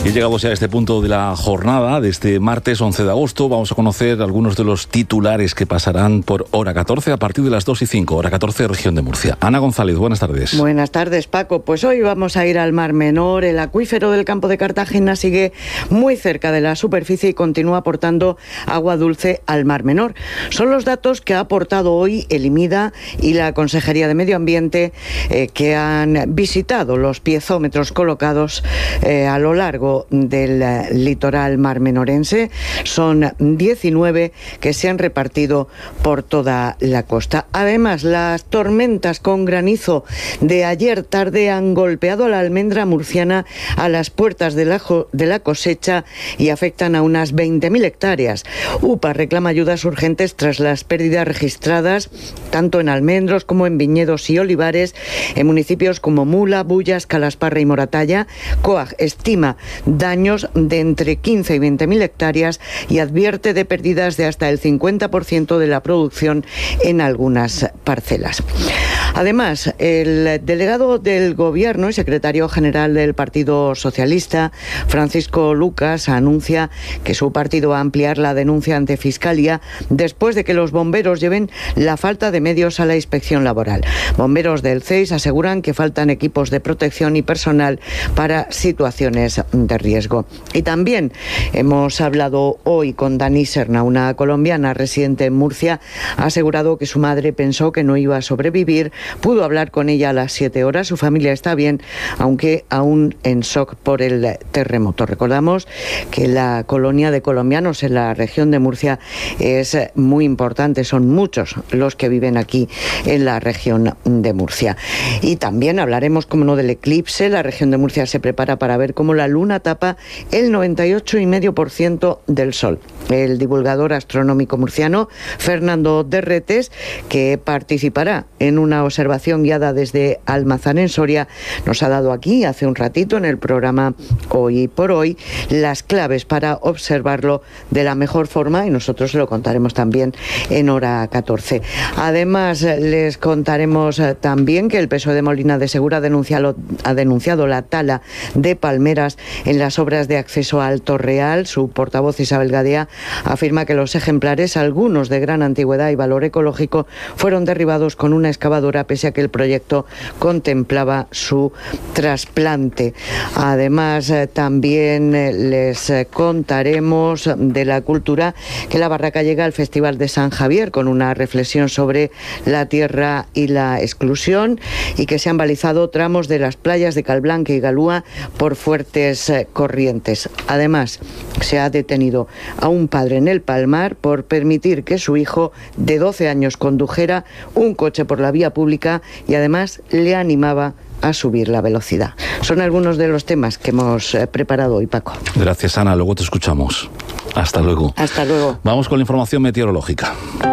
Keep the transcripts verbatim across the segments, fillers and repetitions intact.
Y llegados ya a este punto de la jornada de este martes once de agosto, vamos a conocer algunos de los titulares que pasarán por Hora catorce a partir de las dos y cinco, Hora catorce, región de Murcia. Ana González, buenas tardes. Buenas tardes, Paco. Pues hoy vamos a ir al Mar Menor. El acuífero del Campo de Cartagena sigue muy cerca de la superficie y continúa aportando agua dulce al Mar Menor. Son los datos que ha aportado hoy el IMIDA y la Consejería de Medio Ambiente, eh, que han visitado los piezómetros colocados eh, a lo largo del eh, litoral marmenorense. Son diecinueve que se han repartido por toda la costa. Además, las tormentas con granizo de ayer tarde han golpeado a la almendra murciana a las puertas de la, de la cosecha y afectan a unas veinte mil hectáreas. UPA reclama ayudas urgentes tras las pérdidas registradas tanto en almendros como en viñedos y olivares en municipios como Mula, Bullas, Calasparra y Moratalla. COAG estima daños de entre quince y veinte mil hectáreas y advierte de pérdidas de hasta el cincuenta por ciento de la producción en algunas parcelas. Además, el delegado del Gobierno y secretario general del Partido Socialista, Francisco Lucas, anuncia que su partido va a ampliar la denuncia ante Fiscalía después de que los bomberos lleven la falta de medios a la inspección laboral. Bomberos del C E I S aseguran que faltan equipos de protección y personal para situaciones de riesgo. Y también hemos hablado hoy con Dani Serna, una colombiana residente en Murcia. Ha asegurado que su madre pensó que no iba a sobrevivir. Pudo hablar con ella a las siete horas. Su familia está bien, aunque aún en shock por el terremoto. Recordamos que la colonia de colombianos en la región de Murcia es muy importante. Son muchos los que viven aquí en la región de Murcia. Y también hablaremos, como no, del eclipse. La región de Murcia se prepara para ver cómo la luna tapa el noventa y ocho coma cinco por ciento del sol. El divulgador astronómico murciano Fernando Derretes, que participará en una observación guiada desde Almazán en Soria, nos ha dado aquí hace un ratito en el programa Hoy por Hoy las claves para observarlo de la mejor forma, y nosotros lo contaremos también en Hora catorce. Además, les contaremos también que el P S O E de Molina de Segura ha denunciado, ha denunciado la tala de palmeras en las obras de acceso a Alto Real. Su portavoz Isabel Gadea afirma que los ejemplares, algunos de gran antigüedad y valor ecológico, fueron derribados con una excavadora pese a que el proyecto contemplaba su trasplante. Además, también les contaremos de la cultura que la Barraca llega al Festival de San Javier con una reflexión sobre la tierra y la exclusión, y que se han balizado tramos de las playas de Calblanca y Galúa por fuertes corrientes. Además, se ha detenido a un padre en el Palmar por permitir que su hijo de doce años condujera un coche por la vía pública y además le animaba a subir la velocidad. Son algunos de los temas que hemos eh, preparado hoy, Paco. Gracias, Ana. Luego te escuchamos. Hasta luego. Hasta luego. Vamos con la información meteorológica.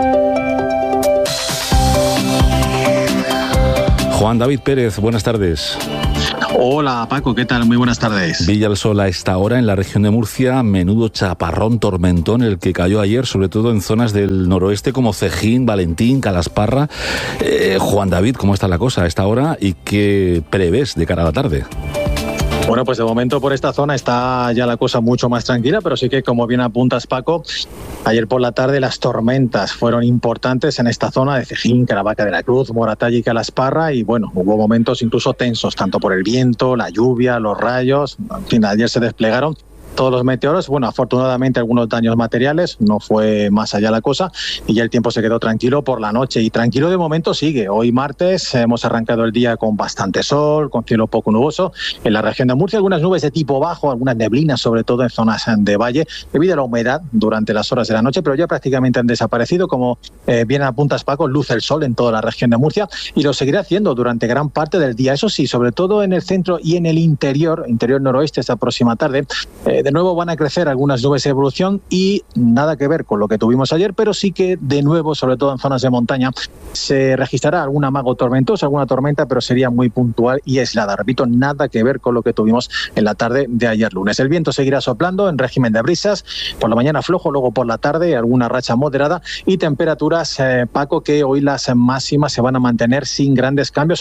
Juan David Pérez, buenas tardes. Hola Paco, ¿qué tal? Muy buenas tardes. Brilla el sol a esta hora en la región de Murcia, menudo chaparrón tormentón el que cayó ayer, sobre todo en zonas del noroeste como Cejín, Valentín, Calasparra. Eh, Juan David, ¿cómo está la cosa a esta hora y qué prevés de cara a la tarde? Bueno, pues de momento por esta zona está ya la cosa mucho más tranquila, pero sí que, como bien apuntas, Paco, ayer por la tarde las tormentas fueron importantes en esta zona de Cejín, Caravaca de la Cruz, Moratalla y Calasparra, y bueno, hubo momentos incluso tensos, tanto por el viento, la lluvia, los rayos. En fin, ayer se desplegaron todos los meteoros. Bueno, afortunadamente algunos daños materiales, no fue más allá la cosa, y ya el tiempo se quedó tranquilo por la noche, y tranquilo de momento sigue. Hoy martes hemos arrancado el día con bastante sol, con cielo poco nuboso. En la región de Murcia algunas nubes de tipo bajo, algunas neblinas, sobre todo en zonas de valle, debido a la humedad durante las horas de la noche, pero ya prácticamente han desaparecido. Como eh, bien apuntas, Paco, luce el sol en toda la región de Murcia y lo seguirá haciendo durante gran parte del día. Eso sí, sobre todo en el centro y en el interior, interior noroeste esta próxima tarde, eh, de nuevo van a crecer algunas nubes de evolución y nada que ver con lo que tuvimos ayer, pero sí que de nuevo, sobre todo en zonas de montaña, se registrará algún amago tormentoso, alguna tormenta, pero sería muy puntual y aislada. Repito, nada que ver con lo que tuvimos en la tarde de ayer lunes. El viento seguirá soplando en régimen de brisas, por la mañana flojo, luego por la tarde alguna racha moderada y temperaturas, eh, Paco, que hoy las máximas se van a mantener sin grandes cambios o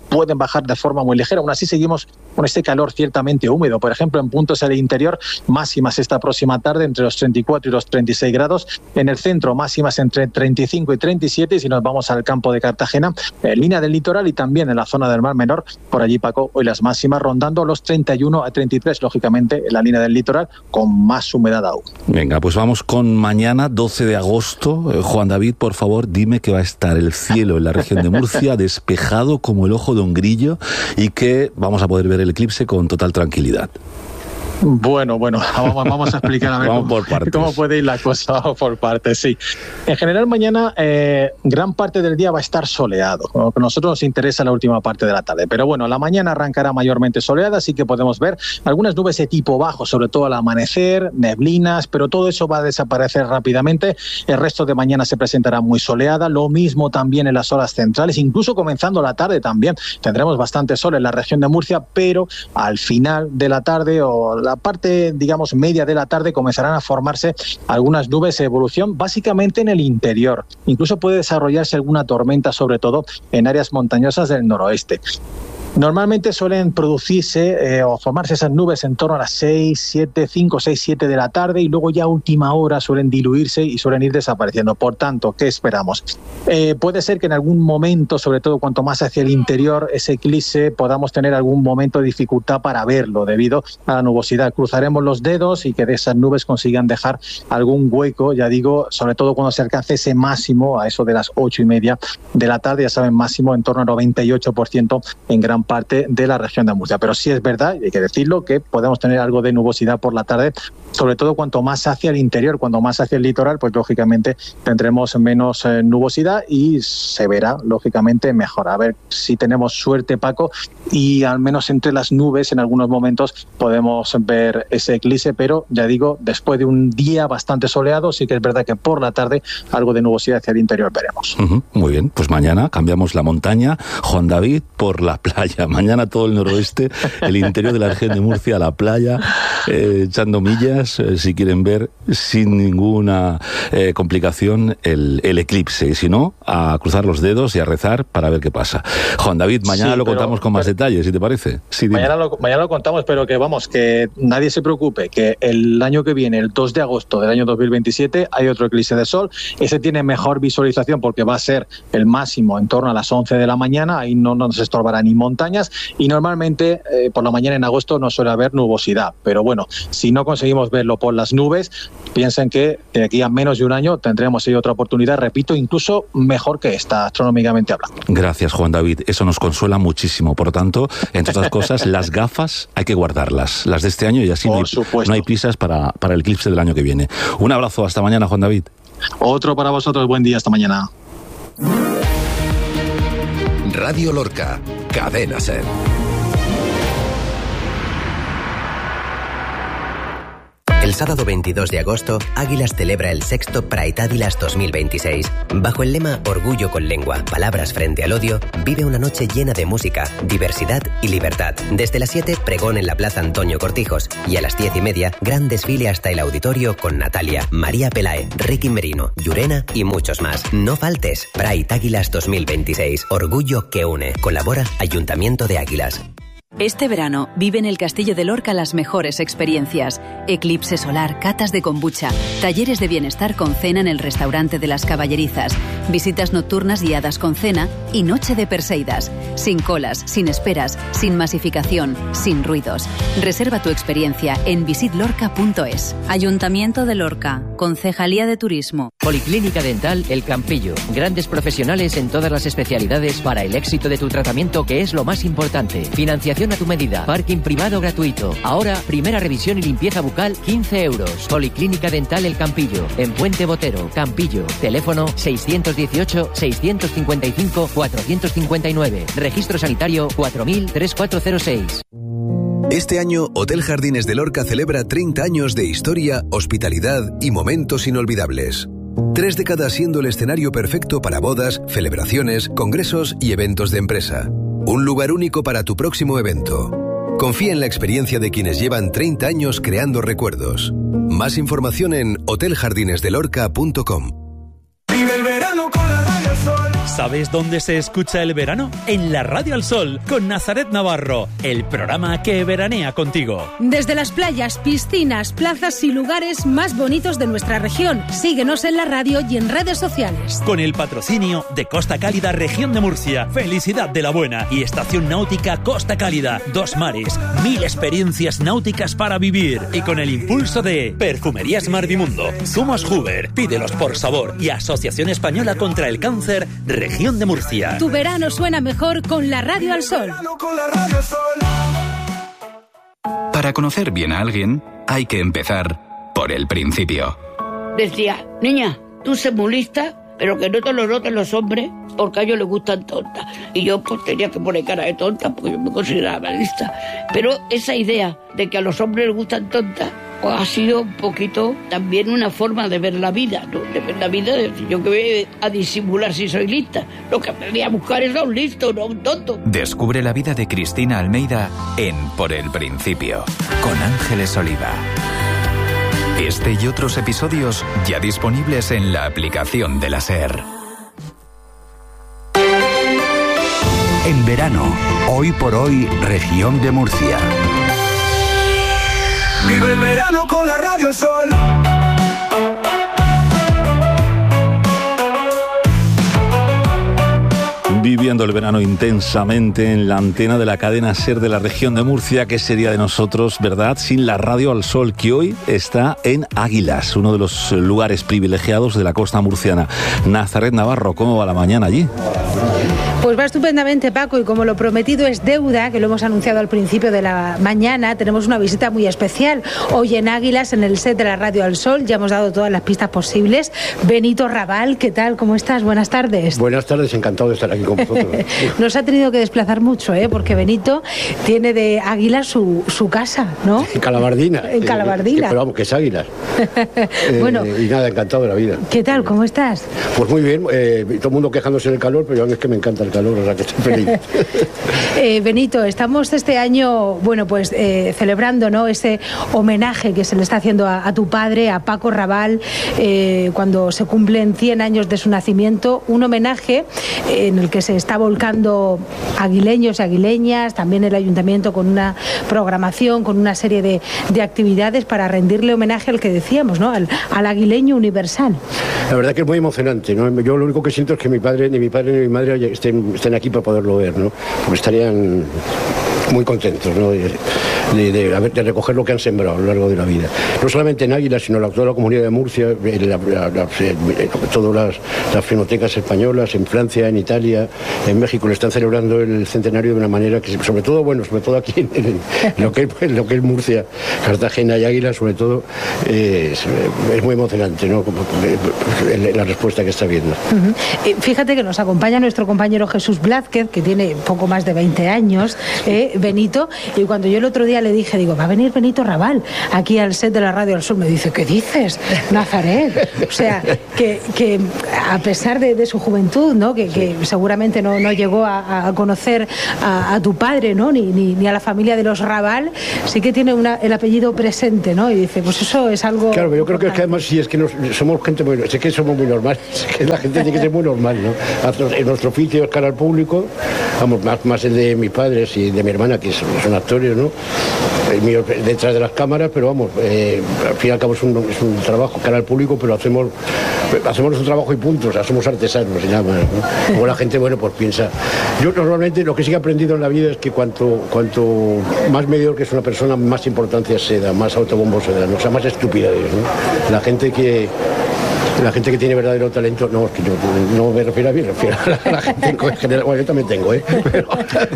pueden bajar de forma muy ligera. Aún así seguimos con este calor ciertamente húmedo. Por ejemplo, en puntos del interior, máximas esta próxima tarde entre los treinta y cuatro y los treinta y seis grados. En el centro, máximas entre treinta y cinco y treinta y siete. Y si nos vamos al campo de Cartagena, en línea del litoral y también en la zona del Mar Menor, por allí, Paco, hoy las máximas rondando los treinta y uno a treinta y tres, lógicamente, en la línea del litoral, con más humedad aún. Venga, pues vamos con mañana, doce de agosto. Eh, Juan David, por favor, dime que va a estar el cielo en la región de Murcia despejado como el ojo de un grillo y que vamos a poder ver el eclipse con total tranquilidad. Bueno, bueno, vamos, vamos a explicar a ver vamos cómo, por partes. cómo puede ir la cosa por partes, sí. En general, mañana eh, gran parte del día va a estar soleado. A nosotros nos interesa la última parte de la tarde, pero bueno, la mañana arrancará mayormente soleada, así que podemos ver algunas nubes de tipo bajo, sobre todo al amanecer, neblinas, pero todo eso va a desaparecer rápidamente. El resto de mañana se presentará muy soleada, lo mismo también en las horas centrales, incluso comenzando la tarde también. Tendremos bastante sol en la región de Murcia, pero al final de la tarde o la parte, digamos, media de la tarde comenzarán a formarse algunas nubes de evolución, básicamente en el interior. Incluso puede desarrollarse alguna tormenta, sobre todo en áreas montañosas del noroeste. Normalmente suelen producirse eh, o formarse esas nubes en torno a las seis, siete, cinco, seis, siete de la tarde y luego ya a última hora suelen diluirse y suelen ir desapareciendo. Por tanto, ¿qué esperamos? Eh, puede ser que en algún momento, sobre todo cuanto más hacia el interior, ese eclipse podamos tener algún momento de dificultad para verlo debido a la nubosidad. Cruzaremos los dedos y que de esas nubes consigan dejar algún hueco, ya digo, sobre todo cuando se alcance ese máximo a eso de las ocho y media de la tarde, ya saben, máximo en torno al noventa y ocho por ciento en gran parte de la región de Murcia. Pero sí es verdad, y hay que decirlo, que podemos tener algo de nubosidad por la tarde, sobre todo cuanto más hacia el interior, cuanto más hacia el litoral, pues lógicamente tendremos menos eh, nubosidad y se verá lógicamente mejor. A ver si tenemos suerte, Paco, y al menos entre las nubes en algunos momentos podemos ver ese eclipse, pero ya digo, después de un día bastante soleado, sí que es verdad que por la tarde algo de nubosidad hacia el interior veremos. Uh-huh, muy bien, pues mañana cambiamos la montaña, Juan David, por la playa. Mañana todo el noroeste, el interior de la región de Murcia, la playa, eh, echando millas, eh, si quieren ver sin ninguna eh, complicación el, el eclipse. Y si no, a cruzar los dedos y a rezar para ver qué pasa. Juan David, mañana sí, lo pero, contamos con más pero, detalles, ¿si te parece? Sí, mañana, lo, mañana lo contamos, pero que vamos, que nadie se preocupe, que el año que viene, el dos de agosto del año dos mil veintisiete, hay otro eclipse de sol. Ese tiene mejor visualización porque va a ser el máximo en torno a las once de la mañana, ahí no, no nos estorbará ni montañas, y normalmente eh, por la mañana en agosto no suele haber nubosidad, pero bueno, si no conseguimos verlo por las nubes, piensen que de aquí a menos de un año tendremos ahí otra oportunidad, repito, incluso mejor que esta, astronómicamente hablando. Gracias, Juan David, eso nos consuela muchísimo. Por tanto, entre otras cosas, las gafas hay que guardarlas, las de este año, y así no hay, no hay prisas para, para el eclipse del año que viene. Un abrazo, hasta mañana, Juan David. Otro para vosotros, buen día, hasta mañana. Radio Lorca, Cadena SER. El sábado veintidós de agosto, Águilas celebra el sexto Pride Águilas dos mil veintiséis. Bajo el lema Orgullo con lengua, palabras frente al odio, vive una noche llena de música, diversidad y libertad. Desde las siete, pregón en la Plaza Antonio Cortijos, y a las diez y media, gran desfile hasta el auditorio con Natalia, María Pelae, Ricky Merino, Llurena y muchos más. No faltes. Pride Águilas dos mil veintiséis. Orgullo que une. Colabora Ayuntamiento de Águilas. Este verano vive en el Castillo de Lorca las mejores experiencias. Eclipse solar, catas de kombucha, talleres de bienestar con cena en el restaurante de las Caballerizas, visitas nocturnas guiadas con cena y noche de Perseidas. Sin colas, sin esperas, sin masificación, sin ruidos. Reserva tu experiencia en visit lorca punto es. Ayuntamiento de Lorca, Concejalía de Turismo. Policlínica Dental El Campillo. Grandes profesionales en todas las especialidades para el éxito de tu tratamiento, que es lo más importante. Financiación a tu medida. Parking privado gratuito. Ahora, primera revisión y limpieza bucal, quince euros. Policlínica Dental El Campillo. En Puente Botero, Campillo. Teléfono seiscientos dieciocho, seiscientos cincuenta y cinco, cuatrocientos cincuenta y nueve. Registro sanitario cuatro mil, tres cuatro cero seis. Este año, Hotel Jardines de Lorca celebra treinta años de historia, hospitalidad y momentos inolvidables. Tres décadas siendo el escenario perfecto para bodas, celebraciones, congresos y eventos de empresa. Un lugar único para tu próximo evento. Confía en la experiencia de quienes llevan treinta años creando recuerdos. Más información en hotel jardines de lorca punto com. Vive el verano con la Radio Sol. ¿Sabes dónde se escucha el verano? En la Radio Al Sol, con Nazaret Navarro, el programa que veranea contigo. Desde las playas, piscinas, plazas y lugares más bonitos de nuestra región. Síguenos en la radio y en redes sociales. Con el patrocinio de Costa Cálida, Región de Murcia, Felicidad de la Buena y Estación Náutica Costa Cálida. Dos mares, mil experiencias náuticas para vivir. Y con el impulso de Perfumerías Marvimundo, Zumos Huber, Pídelos por Sabor y Asociación Española contra el Cáncer, Región de Murcia. Tu verano suena mejor con la Radio Al Sol. Para conocer bien a alguien, hay que empezar por el principio. Decía, niña, tú sé muy lista, pero que no te lo noten los hombres, porque a ellos les gustan tontas. Y yo pues tenía que poner cara de tonta, porque yo me consideraba lista. Pero esa idea de que a los hombres les gustan tontas, pues ha sido un poquito también una forma de ver la vida, ¿no? De ver la vida, de decir, yo que voy a disimular si soy lista. Lo que me voy a buscar es a un listo, no a un tonto. Descubre la vida de Cristina Almeida en Por el Principio, con Ángeles Oliva. Este y otros episodios ya disponibles en la aplicación de la SER. En verano, hoy por hoy, Región de Murcia. Vive el verano con la Radio Sol. Viviendo el verano intensamente en la antena de la cadena SER de la Región de Murcia. ¿Qué sería de nosotros, verdad, sin la Radio Al Sol, que hoy está en Águilas, uno de los lugares privilegiados de la costa murciana? Nazaret Navarro, ¿cómo va la mañana allí? Pues va estupendamente, Paco, y como lo prometido es deuda, que lo hemos anunciado al principio de la mañana, tenemos una visita muy especial hoy en Águilas, en el set de la Radio Al Sol. Ya hemos dado todas las pistas posibles. Benito Raval, ¿qué tal? ¿Cómo estás? Buenas tardes. Buenas tardes, encantado de estar aquí con vosotros. Nos ha tenido que desplazar mucho, ¿eh? Porque Benito tiene de Águilas su, su casa, ¿no? En Calabardina. En Calabardina. Eh, pero vamos, que es Águilas. eh, bueno. Y nada, encantado de la vida. ¿Qué tal? ¿Cómo estás? Pues muy bien, eh, todo el mundo quejándose del calor, pero a mí es que me encanta el calor, o sea que estoy feliz. eh, Benito, estamos este año, bueno, pues eh, celebrando, ¿no?, ese homenaje que se le está haciendo a, a tu padre, a Paco Raval, eh, cuando se cumplen cien años de su nacimiento, un homenaje eh, en el que se está volcando aguileños y aguileñas, también el ayuntamiento con una programación, con una serie de, de actividades para rendirle homenaje al que decíamos, ¿no?, al, al aguileño universal. La verdad que es muy emocionante, ¿no? Yo lo único que siento es que mi padre, ni mi padre ni mi madre estén, estén aquí para poderlo ver, ¿no? Porque estarían muy contentos, ¿no?, de, de, de, de recoger lo que han sembrado a lo largo de la vida. No solamente en Águilas, sino en toda la comunidad de Murcia, en la, la, la, todas las, las filmotecas españolas, en Francia, en Italia, en México, le están celebrando el centenario de una manera que, sobre todo, bueno, sobre todo aquí en, en, en, lo, que es, en lo que es Murcia, Cartagena y Águilas, sobre todo, eh, es, es muy emocionante, ¿no?, la respuesta que está viendo. Uh-huh. Fíjate que nos acompaña nuestro compañero Jesús Blázquez, que tiene poco más de veinte años, eh, Benito, y cuando yo el otro día le dije, digo, va a venir Benito Raval aquí al set de la Radio Al Sol, me dice, ¿qué dices, Nazaret? O sea, que, que a pesar de, de su juventud, ¿no?, que, que seguramente no, no llegó a, a conocer a, a tu padre, ¿no?, ni, ni, ni a la familia de los Raval, sí que tiene una, el apellido presente, ¿no? Y dice, pues eso es algo... Claro, yo creo que, es que además sí, es que nos, somos gente muy... Es que somos muy normales, es que la gente tiene que ser muy normal, ¿no? En nuestro oficio es cara al público, vamos, más, más el de mis padres y de mi hermana, que son, son actores, ¿no?, el mío detrás de las cámaras, pero vamos, eh, al fin y al cabo es un, es un trabajo cara al público, pero hacemos hacemos nuestro trabajo y punto, o sea, somos artesanos, se llama, ¿no? Como la gente, bueno, pues piensa. Yo normalmente lo que sí que he aprendido en la vida es que cuanto, cuanto más mediocre que es una persona, más importancia se da, más autobombo se da, ¿no? O sea, más estupidez, ¿no? La gente que La gente que tiene verdadero talento, no, que yo no me refiero a mí, me refiero a la, a la gente en general. Bueno, yo también tengo, ¿eh? Pero,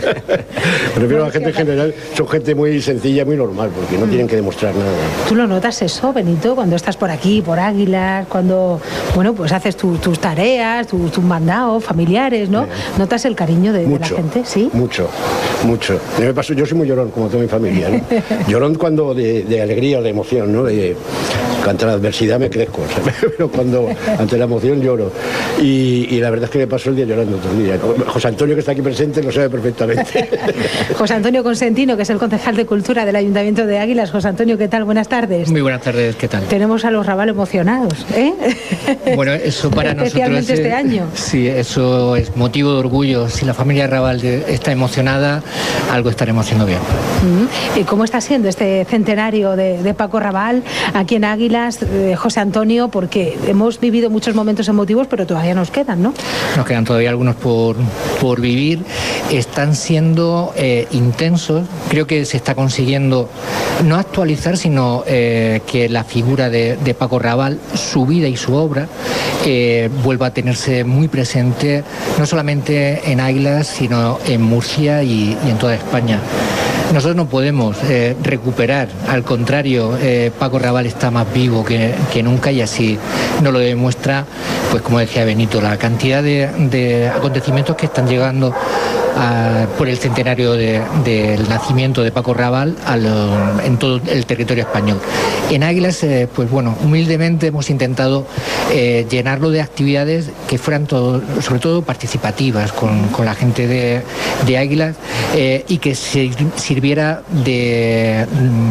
me refiero a la gente en general, son gente muy sencilla, muy normal, porque no tienen que demostrar nada. ¿Tú lo notas eso, Benito, cuando estás por aquí, por Águilas, cuando, bueno, pues haces tu, tus tareas, tu, tus mandados familiares, ¿no? Sí. ¿Notas el cariño de, mucho, de la gente? Sí. Mucho, mucho. Me pasó, yo soy muy llorón, como toda mi familia, ¿no? Llorón cuando de, de alegría, de emoción, ¿no? De, ante la adversidad me crezco, ¿sabes? Pero cuando ante la emoción lloro. Y, y la verdad es que me paso el día llorando todo el día. José Antonio, que está aquí presente, lo sabe perfectamente. José Antonio Consentino, que es el concejal de Cultura del Ayuntamiento de Águilas. José Antonio, ¿qué tal? Buenas tardes. Muy buenas tardes, ¿qué tal? Tenemos a los Raval emocionados, ¿eh? Bueno, eso para nosotros... Especialmente este año. Sí, eso es motivo de orgullo. Si la familia Raval está emocionada, algo estaremos haciendo bien. ¿Y cómo está siendo este centenario de, de Paco Raval aquí en Águilas, eh, José Antonio? Porque hemos vivido muchos momentos emotivos, pero todavía nos quedan, ¿no? Nos quedan todavía algunos por, por vivir. Están siendo eh, intensos. Creo que se está consiguiendo no actualizar, sino eh, que la figura de, de Paco Raval, su vida y su obra, eh, vuelva a tenerse muy presente, no solamente en Águilas, sino en Murcia y, y en toda España. Nosotros no podemos eh, recuperar, al contrario, eh, Paco Raval está más vivo que, que nunca, y así nos lo demuestra, pues como decía Benito, la cantidad de, de acontecimientos que están llegando a, por el centenario de, del nacimiento de Paco Raval a lo, en todo el territorio español. En Águilas, eh, pues bueno, humildemente hemos intentado eh, llenarlo de actividades que fueran todo, sobre todo participativas con, con la gente de, de Águilas, eh, y que se sirviera de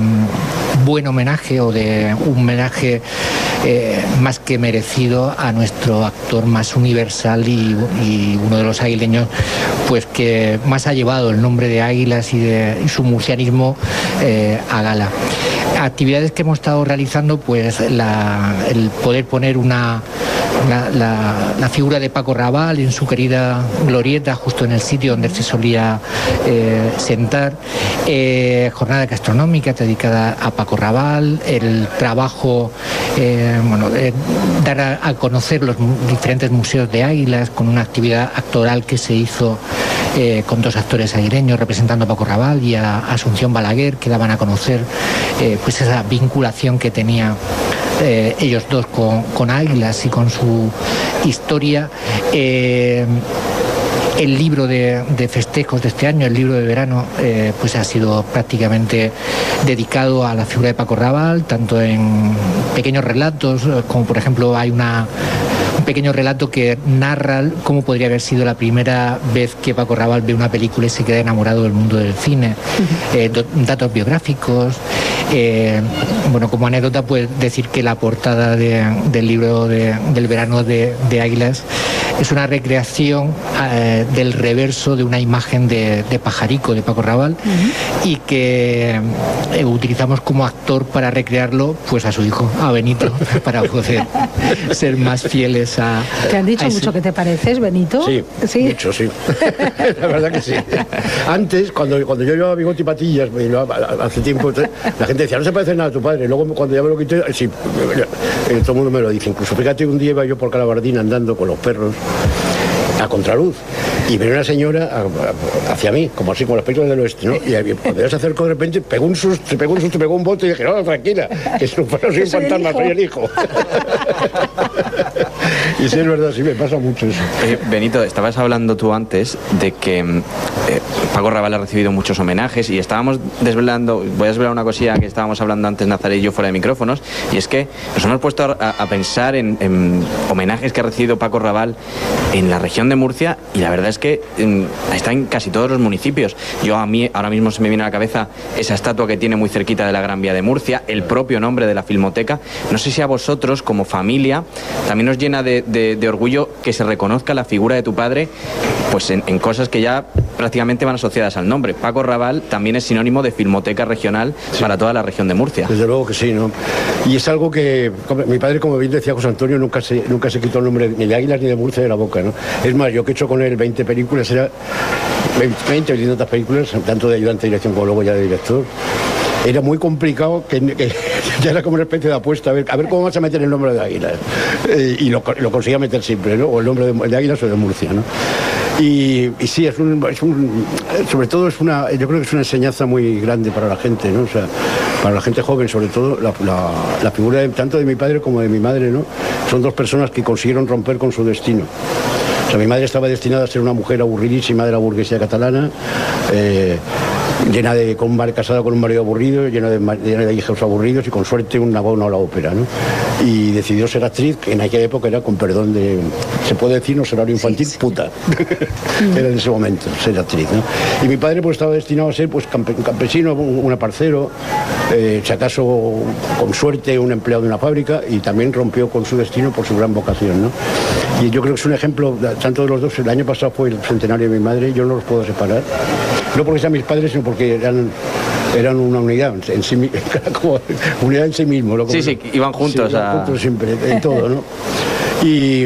mm, buen homenaje o de un homenaje eh, más que merecido a nuestro actor más universal y, y uno de los aguileños pues que más ha llevado el nombre de Águilas y, de, y su murcianismo eh, a gala. Actividades que hemos estado realizando, pues la, el poder poner una la, la, la figura de Paco Raval en su querida glorieta, justo en el sitio donde se solía eh, sentar, eh, jornada gastronómica dedicada a Paco Raval, el trabajo, eh, bueno, eh, dar a, a conocer los diferentes museos de Águilas con una actividad actoral que se hizo eh, con dos actores aguileños representando a Paco Raval y a Asunción Balaguer, que daban a conocer eh, pues esa vinculación que tenía eh, ellos dos con, con Águilas y con su historia. Eh, El libro de, de festejos de este año, el libro de verano, eh, pues ha sido prácticamente dedicado a la figura de Paco Raval, tanto en pequeños relatos, como por ejemplo hay una, un pequeño relato que narra cómo podría haber sido la primera vez que Paco Raval ve una película y se queda enamorado del mundo del cine. Uh-huh. eh, datos biográficos. Eh, bueno, como anécdota, pues decir que la portada de, del libro de, del verano de, de Águilas es una recreación eh, del reverso de una imagen de, de Pajarico, de Paco Raval, uh-huh. y que eh, utilizamos como actor para recrearlo pues a su hijo, a Benito, para poder ser más fieles a... ¿Te han dicho mucho que te pareces, Benito? Sí, ¿Sí? mucho, sí. La verdad que sí. Antes, cuando, cuando yo llevaba bigote y patillas, hace tiempo, la gente decía, no se parece nada a tu padre. Luego, cuando ya me lo quité, sí, todo el mundo me lo dice. Incluso, fíjate, un día iba yo por Calabardín andando con los perros a contraluz y vino una señora a, a, hacia mí, como así, como las películas del oeste, ¿no? Y cuando ella se acercó de repente, pegó un susto, pegó un susto, pegó un bote y dije, no, tranquila, que no, no soy un fantasma, soy el hijo. Y sí, es verdad, sí, me pasa mucho eso. Eh, Benito, estabas hablando tú antes de que eh, Paco Raval ha recibido muchos homenajes y estábamos desvelando, voy a desvelar una cosilla que estábamos hablando antes Nazaret y yo fuera de micrófonos, y es que nos hemos puesto a, a pensar en, en homenajes que ha recibido Paco Raval en la región de Murcia, y la verdad es que en, está en casi todos los municipios. Yo a mí ahora mismo se me viene a la cabeza esa estatua que tiene muy cerquita de la Gran Vía de Murcia, el propio nombre de la Filmoteca. No sé si a vosotros como familia también os llena de, de, de orgullo que se reconozca la figura de tu padre pues en, en cosas que ya prácticamente van asociadas al nombre. Paco Raval también es sinónimo de Filmoteca regional, sí, para toda la región de Murcia. Desde luego que sí, ¿no? Y es algo que mi padre, como bien decía José Antonio, nunca se, nunca se quitó el nombre ni de Águilas ni de Murcia de la boca, ¿no? Es más, yo que he hecho con él veinte películas, era veinte, veinte películas, tanto de ayudante de dirección como luego ya de director. Era muy complicado, que, que ya era como una especie de apuesta, a ver, a ver cómo vas a meter el nombre de Águilas. Eh, y lo, lo conseguía meter siempre, ¿no? O el nombre de, de Águilas o de Murcia, ¿no? Y, y sí, es un, es un, sobre todo es una, yo creo que es una enseñanza muy grande para la gente, ¿no? O sea, para la gente joven, sobre todo, la, la, la figura de, tanto de mi padre como de mi madre, ¿no? Son dos personas que consiguieron romper con su destino. O sea, mi madre estaba destinada a ser una mujer aburridísima de la burguesía catalana, eh, llena de, con un, casada con un marido aburrido, llena de, llena de hijos aburridos y con suerte un abono a la ópera, ¿no? Y decidió ser actriz, que en aquella época era, con perdón de, se puede decir, no horario infantil, sí, sí. puta. Era en ese momento, ser actriz, ¿no? Y mi padre pues estaba destinado a ser pues campe, un campesino, un, un aparcero, eh, si acaso con suerte un empleado de una fábrica, y también rompió con su destino por su gran vocación, ¿no? Y yo creo que es un ejemplo, tanto de los dos. El año pasado fue el centenario de mi madre, yo no los puedo separar, no porque sean mis padres, sino porque eran eran una unidad en sí, como unidad en sí mismo, ¿no? Como, sí, sí, iban juntos, sí, iban a... juntos siempre, en todo, ¿no? Y,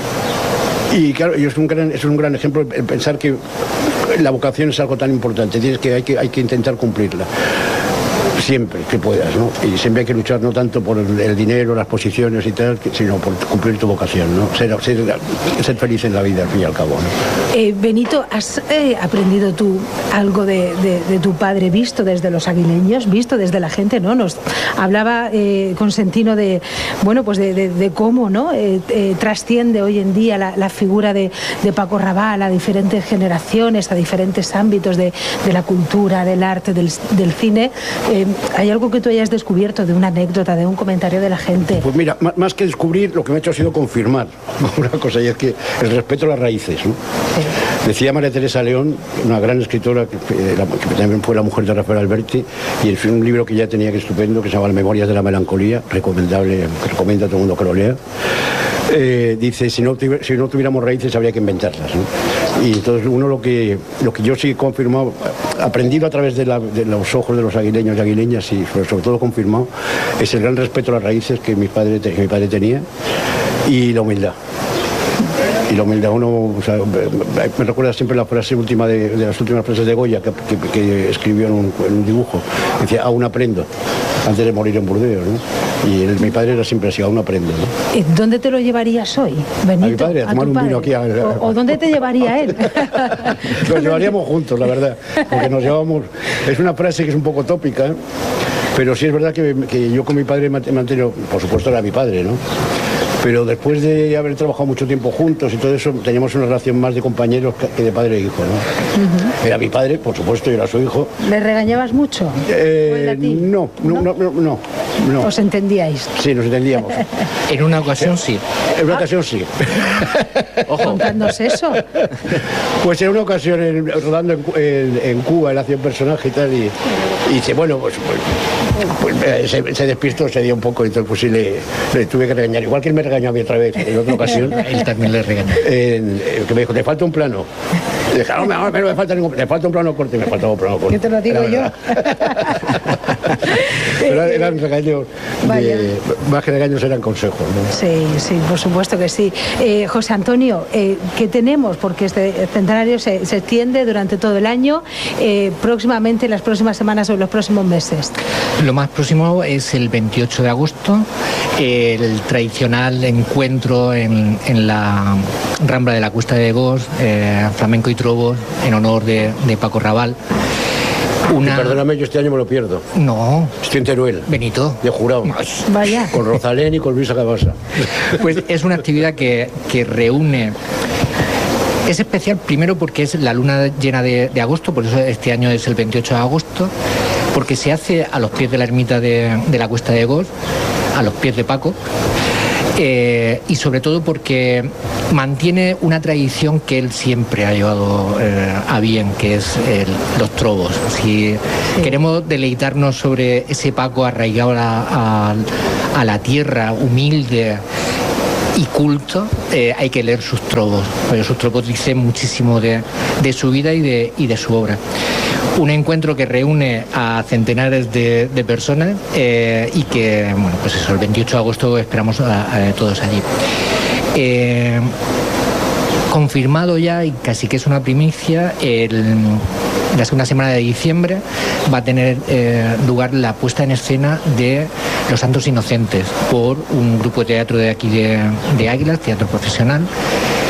y claro, y es un gran, es un gran ejemplo el pensar que la vocación es algo tan importante, tienes que hay que hay que intentar cumplirla siempre que puedas, ¿no? Y siempre hay que luchar no tanto por el, el dinero, las posiciones y tal, sino por cumplir tu vocación, ¿no? Ser, ser, ser feliz en la vida, al fin y al cabo, ¿no? Eh, Benito, ¿has eh, aprendido tú algo de, de, de tu padre, visto desde los aguileños, visto desde la gente, ¿no? Nos hablaba eh, Consentino de, bueno, pues de, de, de cómo, ¿no? Eh, eh, trasciende hoy en día la, la figura de, de Paco Raval a diferentes generaciones, a diferentes ámbitos de, de la cultura, del arte, del, del cine. Eh, ¿Hay algo que tú hayas descubierto de una anécdota, de un comentario de la gente? Pues mira, más que descubrir, lo que me ha hecho ha sido confirmar una cosa, y es que el respeto a las raíces, ¿no? Sí. Decía María Teresa León, una gran escritora que, que también fue la mujer de Rafael Alberti, y es un libro que ya tenía, que estupendo, que se llama Memorias de la Melancolía, recomendable, que recomiendo a todo el mundo que lo lea. Eh, dice, si no, si no tuviéramos raíces habría que inventarlas, ¿no? Y entonces uno lo que, lo que yo sí he confirmado, aprendido a través de, la, de los ojos de los aguileños y aguileñas, y sobre, sobre todo confirmado, es el gran respeto a las raíces que mi padre, que mi padre tenía, y la humildad. Y la humildad, uno, o sea, me recuerda siempre la frase última de, de las últimas frases de Goya, que, que, que escribió en un, en un dibujo. Decía, aún aprendo, antes de morir en Burdeos, ¿no? Y el, mi padre era siempre así, aún aprendo, ¿no? ¿Dónde te lo llevarías hoy, Benito? A mi padre, a tomar un vino aquí. A, a, ¿O, ¿O dónde te llevaría él? Nos llevaríamos juntos, la verdad, porque nos llevamos... Es una frase que es un poco tópica, ¿eh? Pero sí es verdad que, que yo con mi padre me he mantenido, por supuesto era mi padre, ¿no? Pero después de haber trabajado mucho tiempo juntos y todo eso, teníamos una relación más de compañeros que de padre e hijo, ¿no? Uh-huh. Era mi padre, por supuesto, y era su hijo. ¿Le regañabas mucho? Eh, no, no, no, no, no, no. ¿Os entendíais? Sí, nos entendíamos. En una ocasión sí. En una ah. ocasión sí. Ojo. Contándonos eso. Pues en una ocasión, en, rodando en, en, en Cuba, él hacía un personaje y tal, y, y dice, bueno, pues, pues, pues se, se despistó, se dio un poco, y entonces pues sí le, le tuve que regañar. Igual que él me regañó a mí otra vez, en otra ocasión. Él también le regañó. En, que me dijo, te falta un plano. Y dije, no, no, no me falta ningún, le falta un plano corto, y me faltaba un plano corto. ¿Qué te lo digo yo? Pero eran regaños, de, más que regaños eran consejos, ¿no? Sí, sí, por supuesto que sí. Eh, José Antonio, eh, ¿qué tenemos? Porque este centenario se, se extiende durante todo el año, eh, próximamente, las próximas semanas o los próximos meses. Lo más próximo es el veintiocho de agosto, el tradicional encuentro en, en la Rambla de la Cuesta de Gos, eh, flamenco y trovos, en honor de, de Paco Raval. Una... Perdóname, yo este año me lo pierdo. No. Estoy en Teruel. Benito. De jurado. Vaya. Con Rosalén y con Luisa Cabasa. Pues es una actividad que, que reúne... Es especial primero porque es la luna llena de, de agosto, por eso este año es el veintiocho de agosto, porque se hace a los pies de la ermita de, de la Cuesta de Gos, a los pies de Paco. Eh, y sobre todo porque mantiene una tradición que él siempre ha llevado eh, a bien, que es el, los trovos. Si sí. queremos deleitarnos sobre ese Paco arraigado a la, a, a la tierra, humilde y culto, eh, hay que leer sus trovos, porque sus trovos dicen muchísimo de, de su vida y de, y de su obra. Un encuentro que reúne a centenares de, de personas eh, y que, bueno, pues eso, el veintiocho de agosto esperamos a, a todos allí. Eh, confirmado ya, y casi que es una primicia, el, la segunda semana de diciembre va a tener eh, lugar la puesta en escena de Los Santos Inocentes por un grupo de teatro de aquí de, de Águilas, teatro profesional.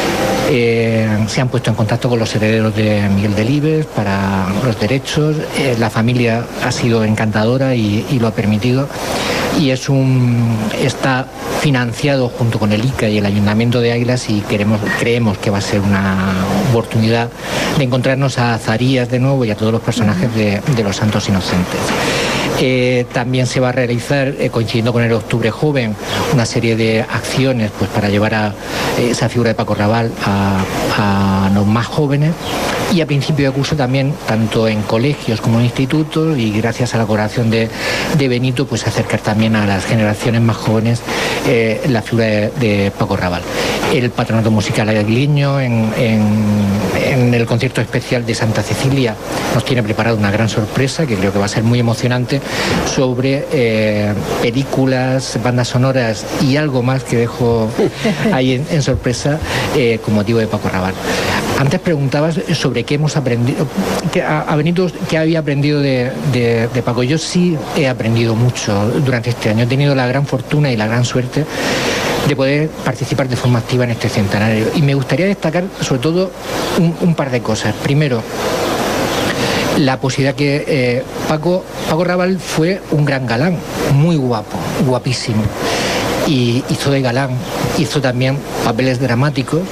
eh, se han puesto en contacto con los herederos de Miguel Delibes para los derechos. Eh, la familia ha sido encantadora y, y lo ha permitido. Y es un está financiado junto con el I C A y el Ayuntamiento de Águilas, y queremos, creemos que va a ser una oportunidad de encontrarnos a Zarías de nuevo y a todos los personajes de, de los Santos Inocentes. Eh, también se va a realizar, eh, coincidiendo con el Octubre Joven, una serie de acciones pues, para llevar a eh, esa figura de Paco Raval a, a los más jóvenes, y a principio de curso también, tanto en colegios como en institutos, y gracias a la colaboración de, de Benito, pues acercar también a las generaciones más jóvenes eh, la figura de, de Paco Raval. El Patronato Musical Aguileño, en, en, en el concierto especial de Santa Cecilia, nos tiene preparado una gran sorpresa que creo que va a ser muy emocionante, sobre eh, películas, bandas sonoras y algo más que dejo ahí en, en sorpresa eh, con motivo de Paco Raval. Antes preguntabas sobre qué hemos aprendido, que a, a Benito, qué había aprendido de, de, de Paco. Yo sí he aprendido mucho durante este año. He tenido la gran fortuna y la gran suerte de poder participar de forma activa en este centenario. Y me gustaría destacar sobre todo un, un par de cosas. Primero, la posibilidad que eh, Paco, Paco Raval fue un gran galán, muy guapo, guapísimo. Y hizo de galán, hizo también papeles dramáticos.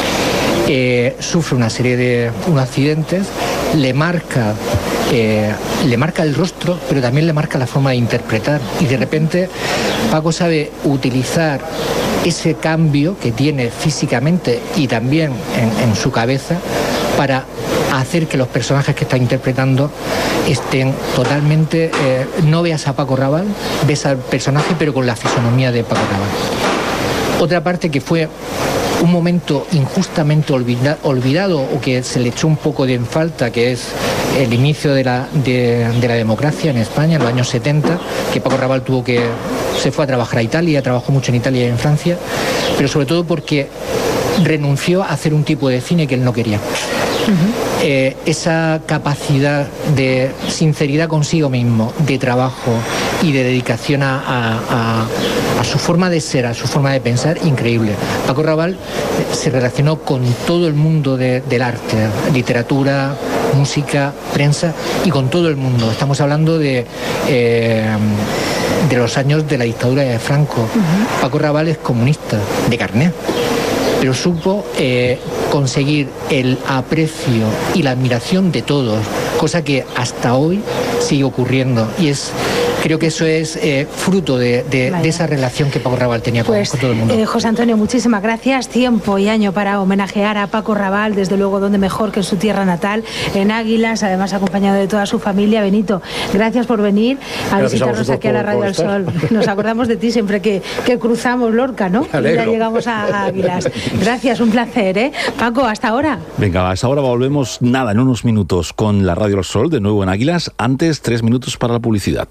Eh, sufre una serie de unos accidentes, le marca, eh, le marca el rostro, pero también le marca la forma de interpretar. Y de repente Paco sabe utilizar ese cambio que tiene físicamente y también en, en su cabeza para hacer que los personajes que está interpretando estén totalmente... Eh, no veas a Paco Raval, ves al personaje pero con la fisonomía de Paco Raval. Otra parte que fue un momento injustamente olvida, olvidado o que se le echó un poco de en falta, que es el inicio de la, de, de la democracia en España en los años setenta, que Paco Raval tuvo que... se fue a trabajar a Italia, trabajó mucho en Italia y en Francia, pero sobre todo porque renunció a hacer un tipo de cine que él no quería. Uh-huh. Eh, esa capacidad de sinceridad consigo mismo, de trabajo y de dedicación a, a, a, a su forma de ser, a su forma de pensar, increíble. Paco Raval se relacionó con todo el mundo de, del arte, literatura, música, prensa, y con todo el mundo. Estamos hablando de... Eh, de los años de la dictadura de Franco. Uh-huh. Paco Raval es comunista, de carné, pero supo eh, conseguir el aprecio y la admiración de todos, cosa que hasta hoy sigue ocurriendo, y es... Creo que eso es eh, fruto de, de, de esa relación que Paco Raval tenía con, pues, con todo el mundo. Eh, José Antonio, muchísimas gracias. Tiempo y año para homenajear a Paco Raval, desde luego, donde mejor que en su tierra natal, en Águilas, además acompañado de toda su familia. Benito, gracias por venir a gracias visitarnos a aquí a la Radio del Sol. Nos acordamos de ti siempre que, que cruzamos Lorca, ¿no? Y ya llegamos a, a Águilas. Gracias, un placer, ¿eh? Paco, hasta ahora. Venga, hasta ahora volvemos, nada, en unos minutos con la Radio del Sol, de nuevo en Águilas. Antes, tres minutos para la publicidad.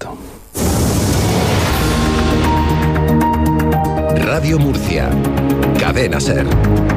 Radio Murcia, Cadena SER.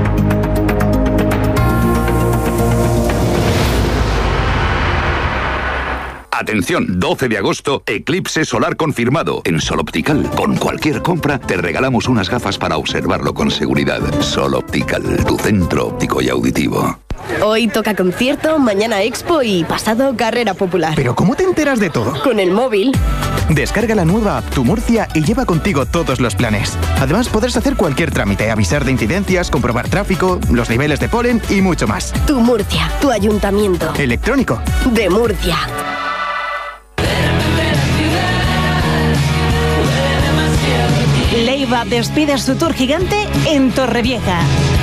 Atención, doce de agosto, eclipse solar confirmado. En Sol Optical, con cualquier compra, te regalamos unas gafas para observarlo con seguridad. Sol Optical, tu centro óptico y auditivo. Hoy toca concierto, mañana expo y pasado carrera popular. ¿Pero cómo te enteras de todo? Con el móvil. Descarga la nueva app Tu Murcia y lleva contigo todos los planes. Además, podrás hacer cualquier trámite, avisar de incidencias, comprobar tráfico, los niveles de polen y mucho más. Tu Murcia, tu ayuntamiento. Electrónico. De Murcia. Leiva despide su tour gigante en Torrevieja.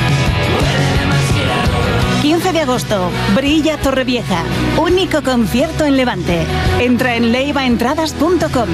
quince de agosto, Brilla Torrevieja. Único concierto en Levante. Entra en leiva entradas punto com.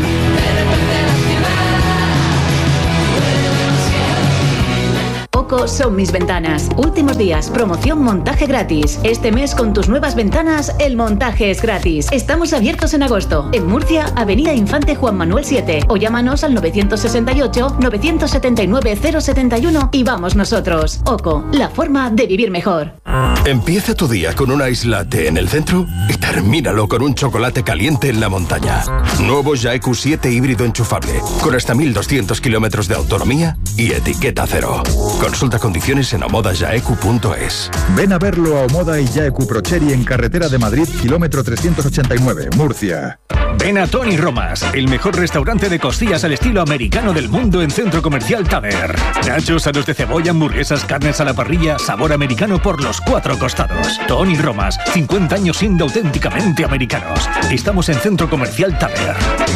Oco son mis ventanas. Últimos días, promoción montaje gratis. Este mes con tus nuevas ventanas, el montaje es gratis. Estamos abiertos en agosto. En Murcia, Avenida Infante Juan Manuel siete. O llámanos al nueve seis ocho, nueve siete nueve, cero siete uno y vamos nosotros. Oco, la forma de vivir mejor. Empieza tu día con un ice latte en el centro y termínalo con un chocolate caliente en la montaña. Nuevo Jaeku siete híbrido enchufable, con hasta mil doscientos kilómetros de autonomía y etiqueta cero. Consulta condiciones en omoda jaeku punto es. Ven a verlo a Omoda y Jaeku Procheri en Carretera de Madrid, kilómetro trescientos ochenta y nueve, Murcia. Ven a Tony Romas, el mejor restaurante de costillas al estilo americano del mundo en Centro Comercial Taber. Nachos, aros de cebolla, hamburguesas, carnes a la parrilla, sabor americano por los cuatro costados. Tony Romas, cincuenta años siendo auténticamente americanos. Estamos en Centro Comercial Taber.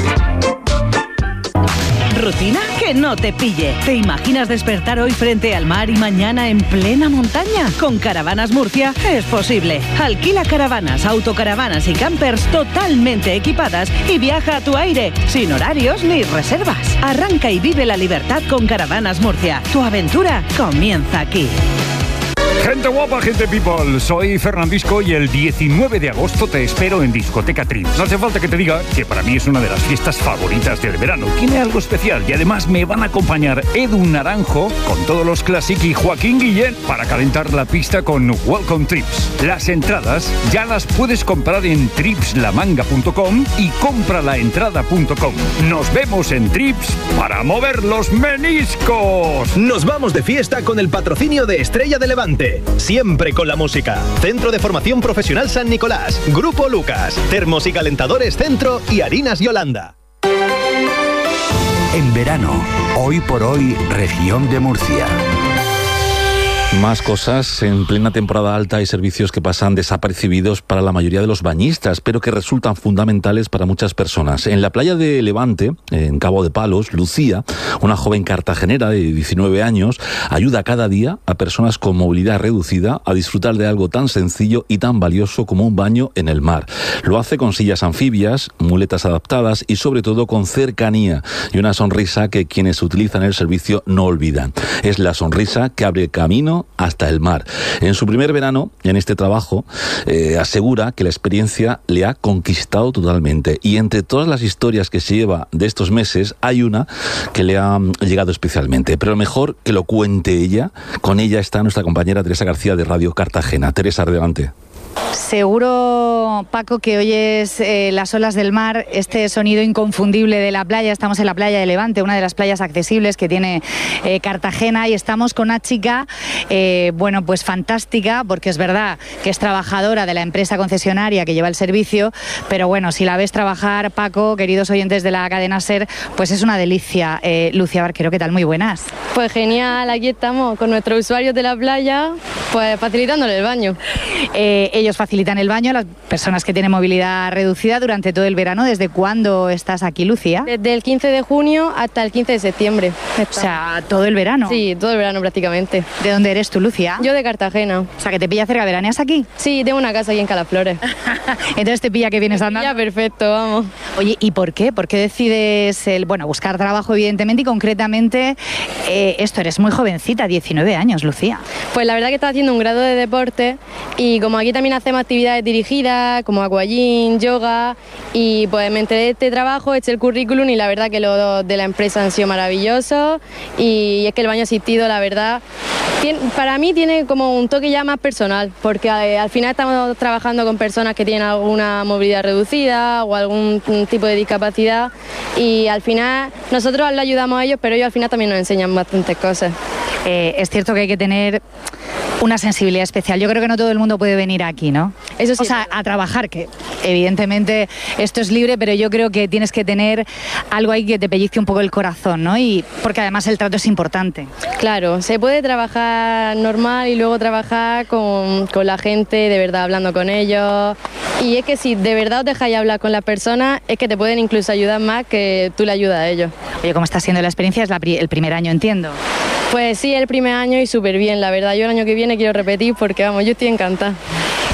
¿Rutina? Que no te pille. ¿Te imaginas despertar hoy frente al mar y mañana en plena montaña? Con Caravanas Murcia es posible. Alquila caravanas, autocaravanas y campers totalmente equipadas y viaja a tu aire, sin horarios ni reservas. Arranca y vive la libertad con Caravanas Murcia. Tu aventura comienza aquí. Gente guapa, gente people, soy Fernandisco y el diecinueve de agosto te espero en Discoteca Trips. No hace falta que te diga que para mí es una de las fiestas favoritas del verano. Tiene algo especial y además me van a acompañar Edu Naranjo con todos los Classic y Joaquín Guillén para calentar la pista con Welcome Trips. Las entradas ya las puedes comprar en trips la manga punto com y compralaentrada punto com. Nos vemos en Trips para mover los meniscos. Nos vamos de fiesta con el patrocinio de Estrella de Levante. Siempre con la música. Centro de Formación Profesional San Nicolás, Grupo Lucas, Termos y Calentadores Centro y Harinas Yolanda. En verano, hoy por hoy, región de Murcia. Más cosas. En plena temporada alta hay servicios que pasan desapercibidos para la mayoría de los bañistas, pero que resultan fundamentales para muchas personas. En la playa de Levante, en Cabo de Palos, Lucía, una joven cartagenera de diecinueve años, ayuda cada día a personas con movilidad reducida a disfrutar de algo tan sencillo y tan valioso como un baño en el mar. Lo hace con sillas anfibias, muletas adaptadas y sobre todo con cercanía y una sonrisa que quienes utilizan el servicio no olvidan. Es la sonrisa que abre camino hasta el mar. En su primer verano, en este trabajo, eh, asegura que la experiencia le ha conquistado totalmente. Y entre todas las historias que se lleva de estos meses, hay una que le ha llegado especialmente. Pero mejor que lo cuente ella. Con ella está nuestra compañera Teresa García de Radio Cartagena. Teresa, adelante. Seguro, Paco, que oyes eh, las olas del mar, este sonido inconfundible de la playa. Estamos en la playa de Levante, una de las playas accesibles que tiene eh, Cartagena, y estamos con una chica, eh, bueno, pues fantástica, porque es verdad que es trabajadora de la empresa concesionaria que lleva el servicio, pero bueno, si la ves trabajar, Paco, queridos oyentes de la cadena SER, pues es una delicia. Eh, Lucía Barquero, ¿qué tal? Muy buenas. Pues genial, aquí estamos con nuestros usuarios de la playa, pues facilitándole el baño. Eh, ellos facilitan el baño a las personas que tienen movilidad reducida durante todo el verano. ¿Desde cuándo estás aquí, Lucía? Desde el quince de junio hasta el quince de septiembre. O sea, todo el verano. Sí, todo el verano prácticamente. ¿De dónde eres tú, Lucía? Yo de Cartagena. O sea, que te pilla cerca. ¿Veraneas aquí? Sí, tengo una casa aquí en Calaflores. Entonces te pilla que vienes andando. Ya, perfecto, vamos. Oye, ¿y por qué? ¿Por qué decides, el, bueno, buscar trabajo, evidentemente, y concretamente eh, esto? Eres muy jovencita, diecinueve años, Lucía. Pues la verdad que estaba haciendo un grado de deporte y como aquí también hacemos actividades dirigidas como aquagym, yoga, y pues me enteré de este trabajo, eché el currículum y la verdad que los de la empresa han sido maravillosos, y es que el baño asistido, la verdad, tiene, para mí tiene como un toque ya más personal, porque eh, al final estamos trabajando con personas que tienen alguna movilidad reducida o algún tipo de discapacidad, y al final nosotros le ayudamos a ellos, pero ellos al final también nos enseñan bastantes cosas. Eh, es cierto que hay que tener una sensibilidad especial. Yo creo que no todo el mundo puede venir aquí, ¿no? Eso sí. O sea, a trabajar, que evidentemente esto es libre, pero yo creo que tienes que tener algo ahí que te pellizque un poco el corazón, ¿no? Y porque además el trato es importante. Claro, se puede trabajar normal y luego trabajar con, con la gente, de verdad, hablando con ellos. Y es que si de verdad os dejáis hablar con las personas, es que te pueden incluso ayudar más que tú le ayudas a ellos. Oye, ¿cómo está siendo la experiencia? Es la, el primer año, entiendo. Pues sí, el primer año y súper bien, la verdad. Yo el año que viene quiero repetir porque, vamos, yo estoy encantada.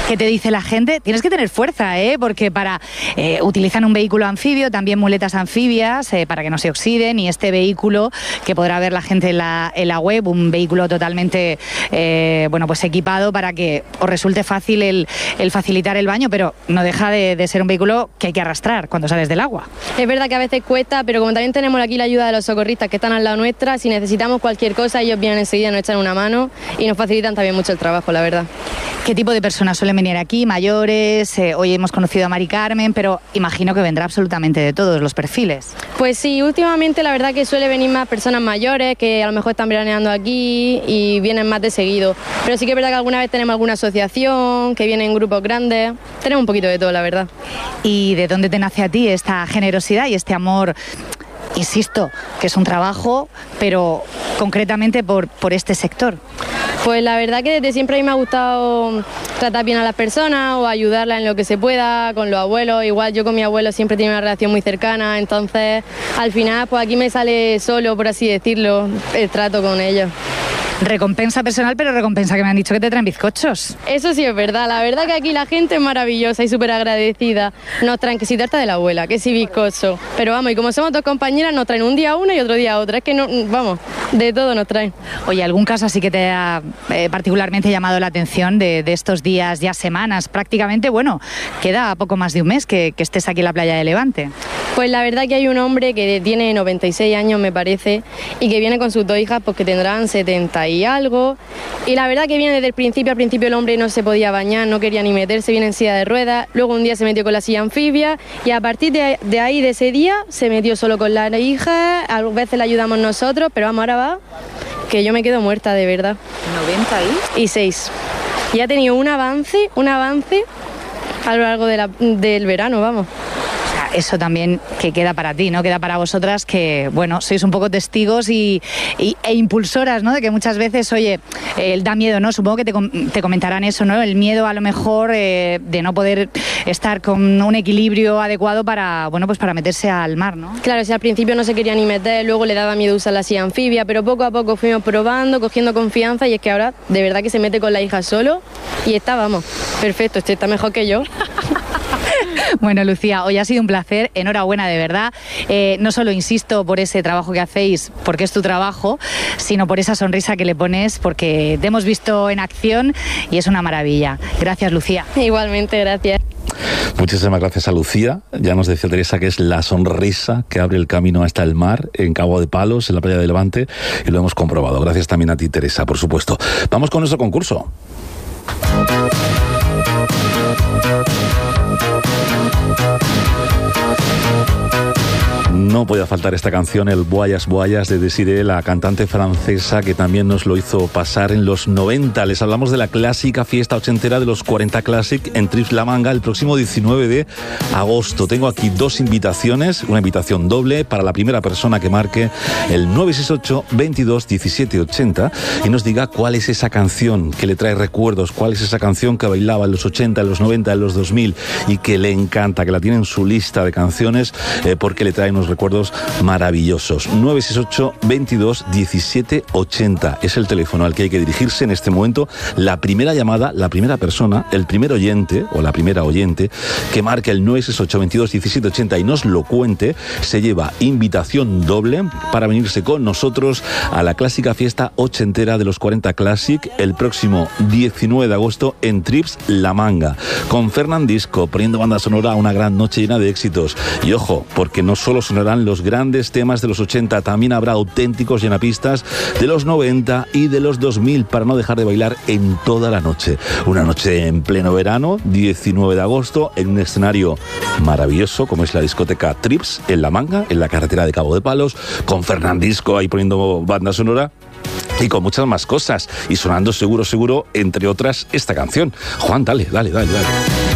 ¿Qué te dice la gente? Tienes que tener fuerza, ¿eh? Porque para eh, utilizan un vehículo anfibio, también muletas anfibias, eh, para que no se oxiden, y este vehículo que podrá ver la gente en la, en la web, un vehículo totalmente eh, bueno, pues equipado para que os resulte fácil el, el facilitar el baño, pero no deja de, de ser un vehículo que hay que arrastrar cuando sales del agua. Es verdad que a veces cuesta, pero como también tenemos aquí la ayuda de los socorristas que están al lado nuestra, si necesitamos cualquier cosa, ellos vienen enseguida, nos echan una mano y nos facilitan también mucho el trabajo, la verdad. ¿Qué tipo de personas suelen venir aquí? ¿Mayores? Eh, hoy hemos conocido a Mari Carmen, pero imagino que vendrá absolutamente de todos los perfiles. Pues sí, últimamente la verdad que suele venir más personas mayores que a lo mejor están veraneando aquí y vienen más de seguido. Pero sí que es verdad que alguna vez tenemos alguna asociación, que vienen grupos grandes. Tenemos un poquito de todo, la verdad. ¿Y de dónde te nace a ti esta generosidad y este amor? Insisto, que es un trabajo, pero concretamente por, por este sector. Pues la verdad que desde siempre a mí me ha gustado tratar bien a las personas o ayudarlas en lo que se pueda, con los abuelos. Igual yo con mi abuelo siempre he tenido una relación muy cercana, entonces al final pues aquí me sale solo, por así decirlo, el trato con ellos. Recompensa personal, pero recompensa que me han dicho que te traen bizcochos. Eso sí es verdad, la verdad que aquí la gente es maravillosa y súper agradecida. Nos traen que si tarta de la abuela, que si bizcocho. Pero vamos, y como somos dos compañeras, nos traen un día una y otro día otra. Es que no, vamos, de todo nos traen. Oye, ¿algún caso así que te ha eh, particularmente llamado la atención de, de estos días, ya semanas? Prácticamente, bueno, queda poco más de un mes que, que estés aquí en la playa de Levante. Pues la verdad que hay un hombre que tiene noventa y seis años, me parece, y que viene con sus dos hijas, pues que tendrán setenta y algo. Y la verdad que viene desde el principio. Al principio el hombre no se podía bañar, no quería ni meterse, viene en silla de ruedas. Luego un día se metió con la silla anfibia y a partir de, de ahí, de ese día, se metió solo con la hija. A veces le ayudamos nosotros, pero vamos, ahora va, que yo me quedo muerta, de verdad. ¿noventa y? Y seis. Y ha tenido un avance, un avance a lo largo de la, del verano, vamos. Eso también que queda para ti, ¿no? Queda para vosotras que, bueno, sois un poco testigos y, y, e impulsoras, ¿no? De que muchas veces, oye, eh, da miedo, ¿no? Supongo que te, te comentarán eso, ¿no? El miedo a lo mejor eh, de no poder estar con un equilibrio adecuado para, bueno, pues para meterse al mar, ¿no? Claro, si al principio no se quería ni meter, luego le daba miedo usar la silla anfibia, pero poco a poco fuimos probando, cogiendo confianza y es que ahora de verdad que se mete con la hija solo y está, vamos, perfecto, este está mejor que yo. Bueno, Lucía, hoy ha sido un placer, enhorabuena de verdad. Eh, no solo insisto por ese trabajo que hacéis, porque es tu trabajo, sino por esa sonrisa que le pones, porque te hemos visto en acción y es una maravilla. Gracias, Lucía. Igualmente, gracias. Muchísimas gracias a Lucía. Ya nos decía Teresa que es la sonrisa que abre el camino hasta el mar, en Cabo de Palos, en la playa de Levante, y lo hemos comprobado. Gracias también a ti, Teresa, por supuesto. Vamos con nuestro concurso. No podía faltar esta canción, el Boyas Boyas de Desiree, la cantante francesa que también nos lo hizo pasar en los noventa. Les hablamos de la clásica fiesta ochentera de los cuarenta Classic en Trips La Manga el próximo diecinueve de agosto. Tengo aquí dos invitaciones, una invitación doble para la primera persona que marque el nueve seis ocho, veintidós, diecisiete ochenta y nos diga cuál es esa canción que le trae recuerdos, cuál es esa canción que bailaba en los ochenta, en los noventa, en los dos mil y que le encanta, que la tiene en su lista de canciones eh, porque le trae unos recuerdos maravillosos. nueve seis ocho, veintidós, diecisiete ochenta es el teléfono al que hay que dirigirse en este momento. La primera llamada, la primera persona, el primer oyente o la primera oyente que marque el nueve seis ocho, veintidós, diecisiete ochenta y nos lo cuente, se lleva invitación doble para venirse con nosotros a la clásica fiesta ochentera de los cuarenta Classic el próximo diecinueve de agosto en Trips La Manga, con Fernandisco poniendo banda sonora a una gran noche llena de éxitos. Y ojo, porque no solo sonarán los grandes temas de los ochenta, también habrá auténticos llenapistas de los noventa y de los dos mil para no dejar de bailar en toda la noche. Una noche en pleno verano, diecinueve de agosto, en un escenario maravilloso como es la discoteca Trips en La Manga, en la carretera de Cabo de Palos, con Fernandisco ahí poniendo banda sonora y con muchas más cosas y sonando seguro, seguro, entre otras, esta canción. Juan, dale, dale, dale, dale.